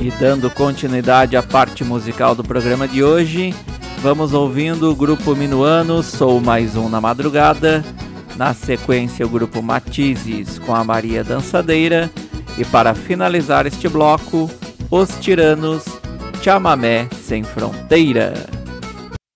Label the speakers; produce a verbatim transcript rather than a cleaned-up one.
Speaker 1: E dando continuidade à parte musical do programa de hoje, vamos ouvindo o grupo Minuano, Sou Mais Um na Madrugada. Na sequência, o grupo Matizes com a Maria Dançadeira. E para finalizar este bloco, Os Tiranos, Chamamé Sem Fronteira.